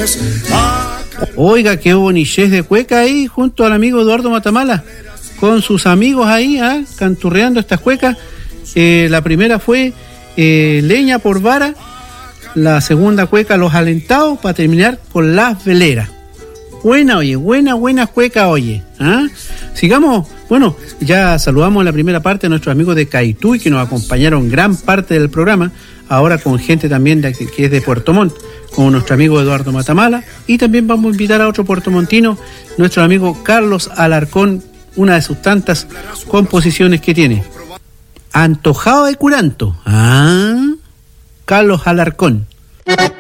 Oiga, qué boniches de cueca ahí junto al amigo Eduardo Matamala, con sus amigos ahí, canturreando estas cuecas. La primera fue Leña por Vara, la segunda cueca Los Alentados, para terminar con Las Veleras. Buena, oye, buena cueca, oye. Sigamos, bueno, ya saludamos en la primera parte a nuestros amigos de Caituy, que nos acompañaron gran parte del programa, ahora con gente también que es de Puerto Montt, como nuestro amigo Eduardo Matamala, y también vamos a invitar a otro puertomontino, nuestro amigo Carlos Alarcón, una de sus tantas composiciones que tiene. Antojado de Curanto. Carlos Alarcón.